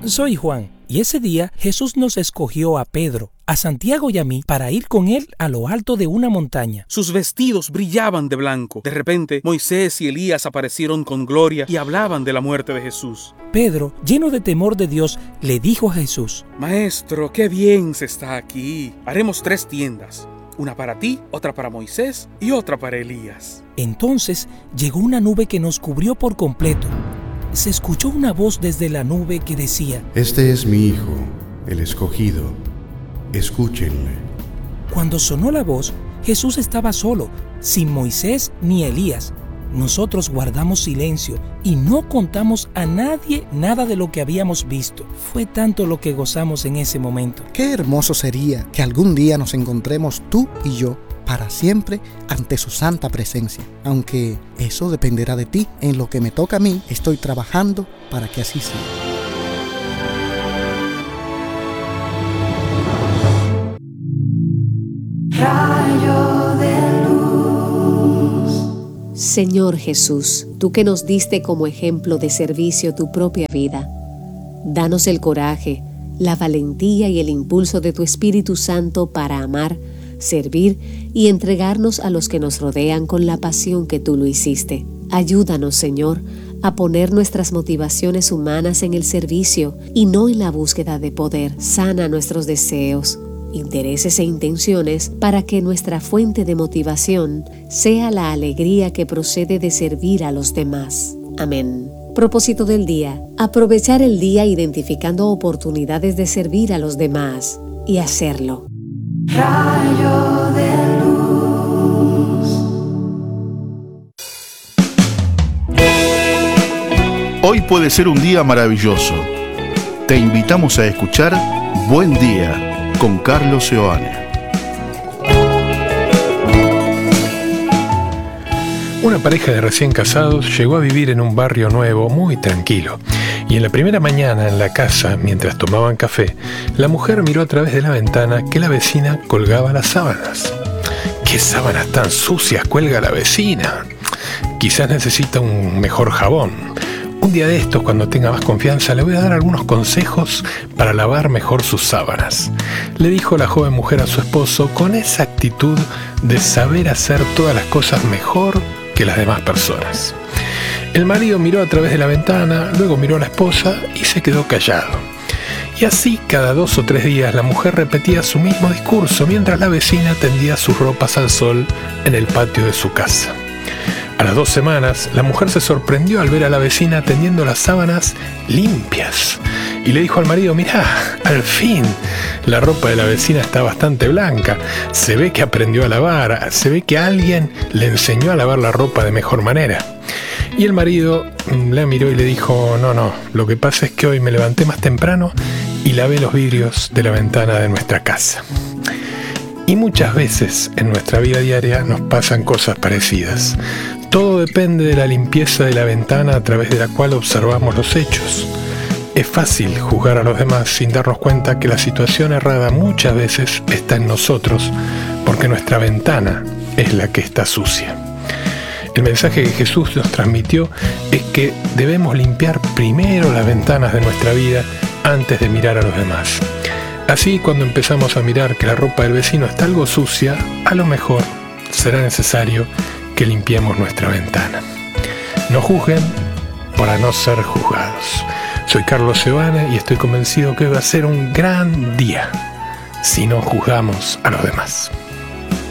Soy Juan, y ese día Jesús nos escogió a Pedro, a Santiago y a mí para ir con él a lo alto de una montaña. Sus vestidos brillaban de blanco. De repente, Moisés y Elías aparecieron con gloria y hablaban de la muerte de Jesús. Pedro, lleno de temor de Dios, le dijo a Jesús: Maestro, qué bien se está aquí. Haremos 3 tiendas. Una para ti, otra para Moisés y otra para Elías. Entonces llegó una nube que nos cubrió por completo. Se escuchó una voz desde la nube que decía: Este es mi Hijo, el escogido. Escúchenle. Cuando sonó la voz, Jesús estaba solo, sin Moisés ni Elías. Nosotros guardamos silencio y no contamos a nadie nada de lo que habíamos visto. Fue tanto lo que gozamos en ese momento. Qué hermoso sería que algún día nos encontremos tú y yo para siempre ante su santa presencia. Aunque eso dependerá de ti. En lo que me toca a mí, estoy trabajando para que así sea. Rayo de luz. Señor Jesús, tú que nos diste como ejemplo de servicio tu propia vida, danos el coraje, la valentía y el impulso de tu Espíritu Santo para amar, servir y entregarnos a los que nos rodean con la pasión que tú lo hiciste. Ayúdanos, Señor, a poner nuestras motivaciones humanas en el servicio y no en la búsqueda de poder. Sana nuestros deseos, intereses e intenciones para que nuestra fuente de motivación sea la alegría que procede de servir a los demás. Amén. Propósito del día: aprovechar el día identificando oportunidades de servir a los demás y hacerlo. Rayo de luz. Hoy puede ser un día maravilloso. Te invitamos a escuchar Buen Día con Carlos Seoane. Una pareja de recién casados llegó a vivir en un barrio nuevo muy tranquilo. Y en la primera mañana en la casa, mientras tomaban café, la mujer miró a través de la ventana que la vecina colgaba las sábanas. ¿Qué sábanas tan sucias cuelga la vecina? Quizás necesita un mejor jabón. Un día de estos, cuando tenga más confianza, le voy a dar algunos consejos para lavar mejor sus sábanas, le dijo la joven mujer a su esposo con esa actitud de saber hacer todas las cosas mejor que las demás personas. El marido miró a través de la ventana, luego miró a la esposa y se quedó callado. Y así, cada 2 o 3 días, la mujer repetía su mismo discurso mientras la vecina tendía sus ropas al sol en el patio de su casa. A las 2 semanas, la mujer se sorprendió al ver a la vecina tendiendo las sábanas limpias y le dijo al marido: mirá, al fin, la ropa de la vecina está bastante blanca, se ve que aprendió a lavar, se ve que alguien le enseñó a lavar la ropa de mejor manera. Y el marido la miró y le dijo: no, lo que pasa es que hoy me levanté más temprano y lavé los vidrios de la ventana de nuestra casa. Y muchas veces en nuestra vida diaria nos pasan cosas parecidas. Todo depende de la limpieza de la ventana a través de la cual observamos los hechos. Es fácil juzgar a los demás sin darnos cuenta que la situación errada muchas veces está en nosotros, porque nuestra ventana es la que está sucia. El mensaje que Jesús nos transmitió es que debemos limpiar primero las ventanas de nuestra vida antes de mirar a los demás. Así, cuando empezamos a mirar que la ropa del vecino está algo sucia, a lo mejor será necesario que limpiemos nuestra ventana. No juzguen para no ser juzgados. Soy Carlos Seoane y estoy convencido que hoy va a ser un gran día si no juzgamos a los demás.